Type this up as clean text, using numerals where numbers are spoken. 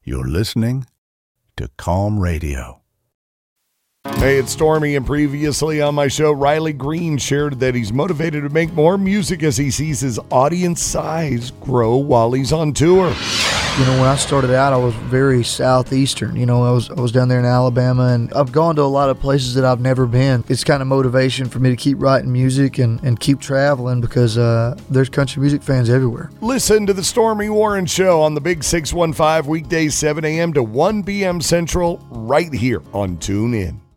You're listening to Calm Radio. Hey, it's Stormy, and previously on my show, Riley Green shared that he's motivated to make more music as he sees his audience size grow while he's on tour. You know, when I started out, I was very southeastern. You know, I was down there in Alabama, and I've gone to a lot of places that I've never been. It's kind of motivation for me to keep writing music and keep traveling because there's country music fans everywhere. Listen to the Stormy Warren Show on the Big 615 weekdays 7 a.m. to 1 p.m. Central right here on TuneIn.